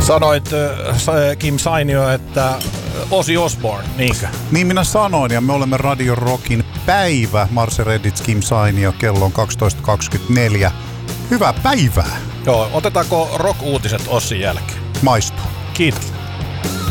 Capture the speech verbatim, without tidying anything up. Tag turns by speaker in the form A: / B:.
A: Sanoit äh, Kim Sainio, että Ozzy Osbourne, niinkö?
B: Niin minä sanoin, ja me olemme Radio Rockin päivä. Marse Reddits, Kim Sainio, kello on kaksitoista kaksikymmentäneljä. Hyvää päivää!
A: Joo, otetaanko rock-uutiset Ozzyn jälkeen?
B: Maistuu.
A: Kiitos.